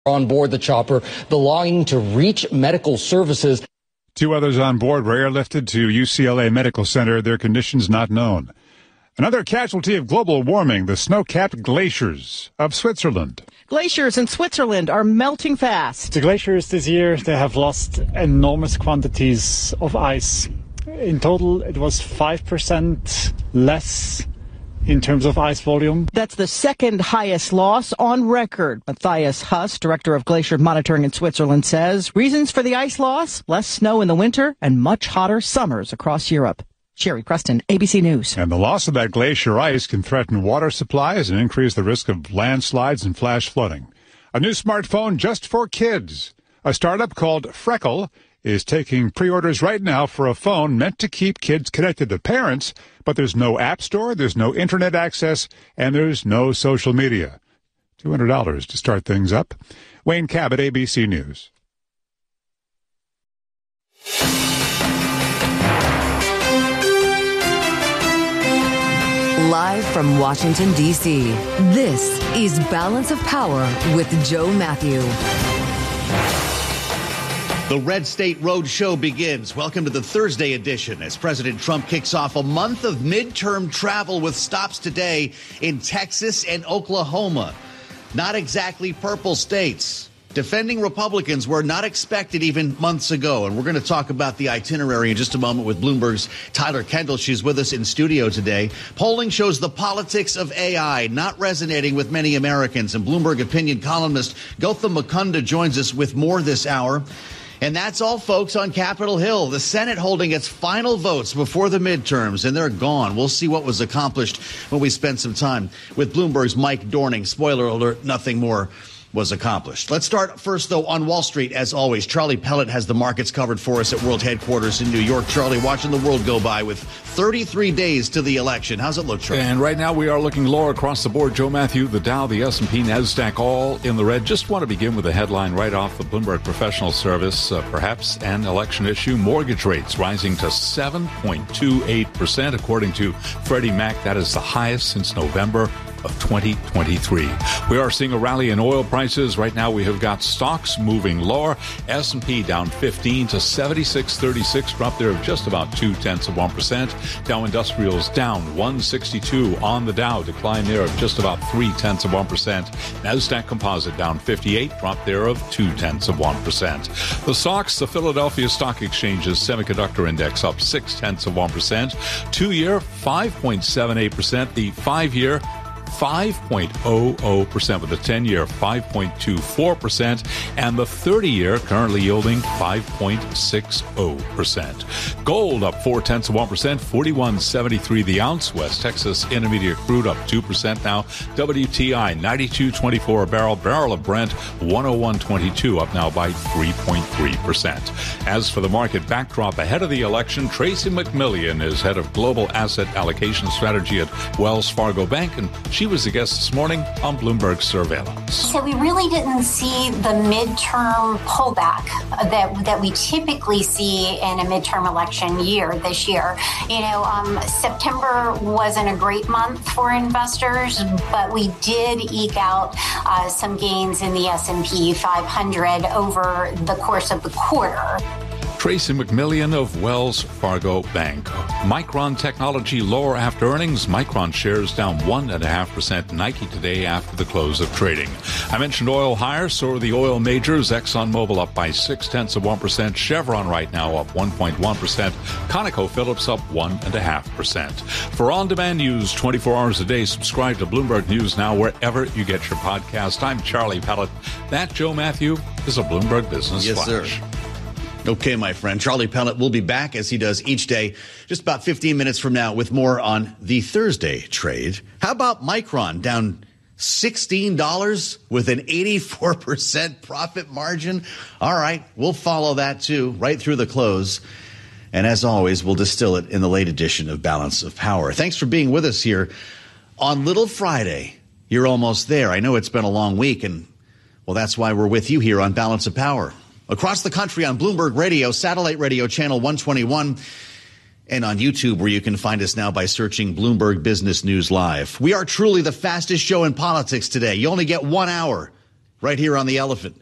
on board the chopper belonging to Reach Medical Services. 2 others on board were airlifted to UCLA Medical Center. Their conditions not known. Another casualty of global warming, the snow-capped glaciers of Switzerland. Glaciers in Switzerland are melting fast. The glaciers this year, they have lost enormous quantities of ice. In total, it was 5% less in terms of ice volume. That's the second highest loss on record. Matthias Huss, director of glacier monitoring in Switzerland, says reasons for the ice loss: less snow in the winter and much hotter summers across Europe. Sherry Preston, ABC News. And the loss of that glacier ice can threaten water supplies and increase the risk of landslides and flash flooding. A new smartphone just for kids. A startup called Freckle is taking pre-orders right now for a phone meant to keep kids connected to parents, but there's no app store, there's no internet access, and there's no social media. $200 to start things up. Wayne Cabot, ABC News. Live from Washington, D.C., this is Balance of Power with Joe Matthew. The Red State Road Show begins. Welcome to the Thursday edition as President Trump kicks off a month of midterm travel with stops today in Texas and Oklahoma. Not exactly purple states. Defending Republicans were not expected even months ago. And we're going to talk about the itinerary in just a moment with Bloomberg's Tyler Kendall. She's with us in studio today. Polling shows the politics of AI not resonating with many Americans. And Bloomberg opinion columnist Gautam Mukunda joins us with more this hour. And that's all, folks, on Capitol Hill. The Senate holding its final votes before the midterms, and they're gone. We'll see what was accomplished when we spend some time with Bloomberg's Mike Dorning. Spoiler alert, nothing more was accomplished. Let's start first, though, on Wall Street. As always, Charlie Pellet has the markets covered for us at World Headquarters in New York. Charlie, watching the world go by with 33 days to the election. How's it look, Charlie? And right now we are looking lower across the board. Joe Matthew, the Dow, the S&P, NASDAQ, all in the red. Just want to begin with a headline right off the Bloomberg Professional Service. Perhaps an election issue. Mortgage rates rising to 7.28%, according to Freddie Mac. That is the highest since November of 2023. We are seeing a rally in oil prices. Right now we have got stocks moving lower. S&P down 15 to 76.36, drop there of just about 0.2%. Dow Industrials down 162 on the Dow, decline there of just about 0.3%. NASDAQ Composite down 58, drop there of 0.2%. The stocks, the Philadelphia Stock Exchange's Semiconductor Index up 0.6%. 2-year 5.78%. The 5-year 5.00%, with the 10-year 5.24%, and the 30-year currently yielding 5.60%. Gold up 0.4%, 41.73 the ounce. West Texas Intermediate crude up 2% now. WTI 92.24 a barrel. Barrel of Brent 101.22, up now by 3.3%. As for the market backdrop ahead of the election, Tracy McMillian is head of global asset allocation strategy at Wells Fargo Bank, and she was the guest this morning on Bloomberg Surveillance. So we really didn't see the midterm pullback that we typically see in a midterm election year this year. September wasn't a great month for investors, but we did eke out some gains in the S&P 500 over the course of the quarter. Tracy McMillian of Wells Fargo Bank. Micron Technology lower after earnings. Micron shares down 1.5%. Nike today after the close of trading. I mentioned oil higher, so are the oil majors. ExxonMobil up by 0.6%. Chevron right now up 1.1%. ConocoPhillips up 1.5%. For on-demand news 24 hours a day, subscribe to Bloomberg News Now wherever you get your podcast. I'm Charlie Pellet. That, Joe Matthew, is a Bloomberg Business Yes, Flash. Sir. Okay, my friend. Charlie Pellet will be back, as he does each day, just about 15 minutes from now with more on the Thursday trade. How about Micron down $16 with an 84% profit margin? All right, we'll follow that too, right through the close. And as always, we'll distill it in the late edition of Balance of Power. Thanks for being with us here on Little Friday. You're almost there. I know it's been a long week, and, well, that's why we're with you here on Balance of Power. Across the country on Bloomberg Radio, satellite radio channel 121, and on YouTube, where you can find us now by searching Bloomberg Business News Live. We are truly the fastest show in politics today. You only get 1 hour right here on The Elephant.